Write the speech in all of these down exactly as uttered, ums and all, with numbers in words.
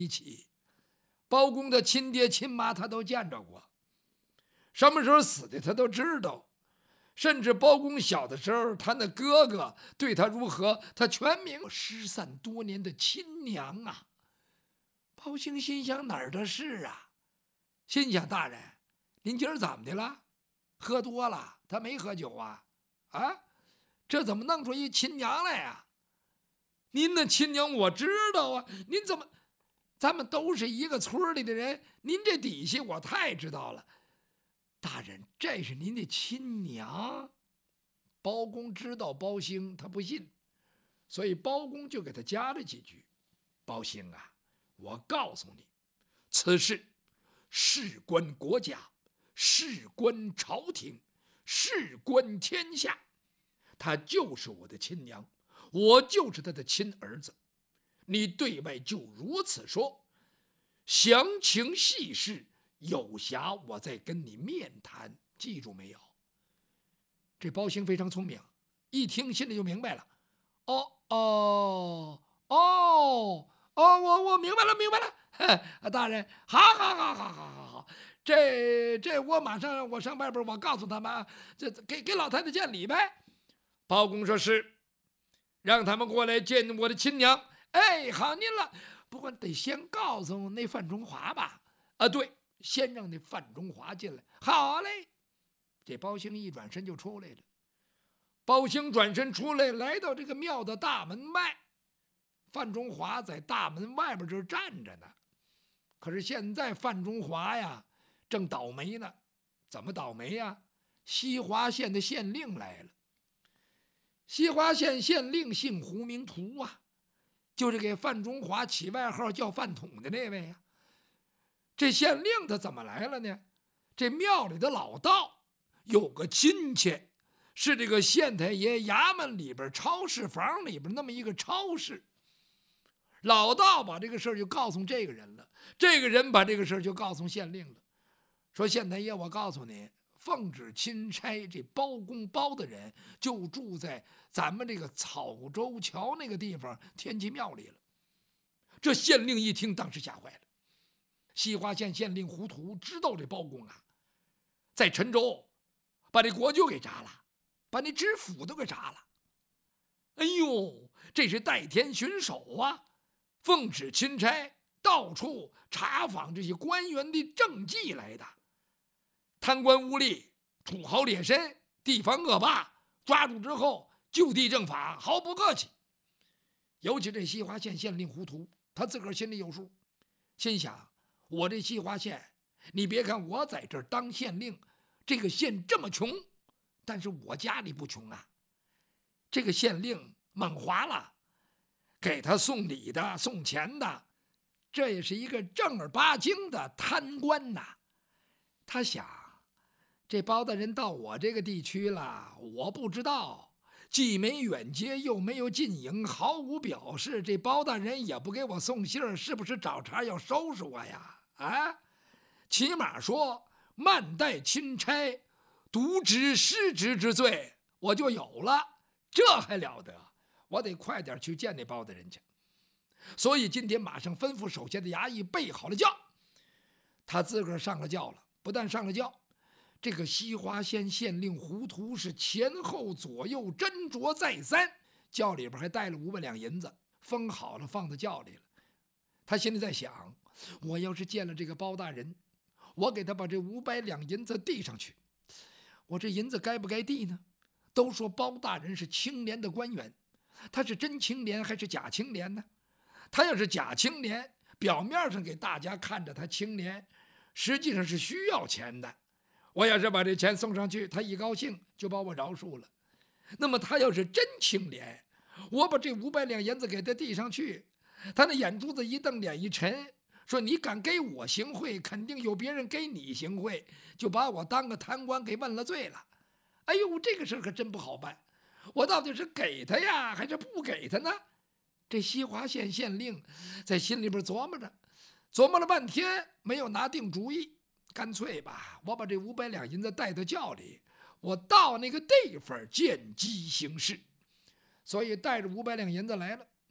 一起。包公的亲爹亲妈他都见着过，什么时候死的他都知道，甚至包公小的时候，他那哥哥对他如何，他全明。失散多年的亲娘啊！包兴心想哪儿的事啊？心想大人，您今儿怎么的了？喝多了？他没喝酒啊？啊，这怎么弄出一亲娘来呀？您的亲娘我知道啊，您怎么？咱们都是一个村里的人，您这底细我太知道了。大人，这是您的亲娘。包公知道包兴他不信，所以包公就给他加了几句：包兴啊，我告诉你，此事事关国家，事关朝廷，事关天下，她就是我的亲娘，我就是她的亲儿子。你对外就如此说，详情细事有暇我再跟你面谈，记住没有？这包兴非常聪明，一听心里就明白了。哦哦哦哦，我我明白了，明白了。啊，大人，好好好好好好好，这这我马上我上外边，我告诉他们啊，这给给老太太见礼呗。包公说是，让他们过来见我的亲娘。哎，好您了，不过得先告诉那范中华吧。啊，对，先让那范中华进来。好嘞。这包兴一转身就出来了。包兴转身出来，来到这个庙的大门外，范中华在大门外边这站着呢。可是现在范中华呀，正倒霉呢。怎么倒霉呀？西华县的县令来了。西华县县令姓胡名图啊，就是给范中华起外号叫饭桶的那位呀。这县令他怎么来了呢？这庙里的老道有个亲戚，是这个县太爷衙门里边超市房里边那么一个超市。老道把这个事儿就告诉这个人了，这个人把这个事儿就告诉县令了，说县太爷，我告诉你，奉旨钦差这包公包的人就住在咱们这个草洲桥那个地方天齐庙里了。这县令一听，当时吓坏了。西华县县令胡图知道这包公啊，在陈州把这国舅给铡了，把那知府都给铡了。哎呦，这是代天巡守啊，奉旨钦差到处查访这些官员的政绩来的。贪官污吏、土豪劣绅、地方恶霸，抓住之后就地正法，毫不客气。尤其这西华县县令胡图，他自个儿心里有数，心想：我这西华县，你别看我在这儿当县令，这个县这么穷，但是我家里不穷啊。这个县令猛划了，给他送礼的、送钱的，这也是一个正儿八经的贪官呐。他想，这包大人到我这个地区了，我不知道，既没远接又没有近迎，毫无表示。这包大人也不给我送信儿，是不是找茬要收拾我呀？啊，起码说慢待钦差，渎职失职之罪，我就有了，这还了得？我得快点去见那包大人去。所以今天马上吩咐手下的衙役备好了轿，他自个儿上了轿了。不但上了轿，这个西华县县令胡图是前后左右斟酌再三，轿里边还带了五百两银子，封好了放在轿里了。他心里在想，我要是见了这个包大人，我给他把这五百两银子递上去，我这银子该不该递呢？都说包大人是清廉的官员，他是真清廉还是假清廉呢？他要是假清廉，表面上给大家看着他清廉，实际上是需要钱的。我要是把这钱送上去，他一高兴就把我饶恕了。那么他要是真清廉，我把这五百两银子给他递上去，他那眼珠子一瞪，脸一沉，说你敢给我行贿，肯定有别人给你行贿，就把我当个贪官给问了罪了。哎呦，这个事可真不好办，我到底是给他呀，还是不给他呢？这西华县县令在心里边琢磨着，琢磨了半天，没有拿定主意。干脆吧，我把这五百两银子带到轿里，我到那个地方见机行事。所以带着五百两银子来了。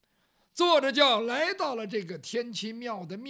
坐着轿来到了这个天齐庙的庙。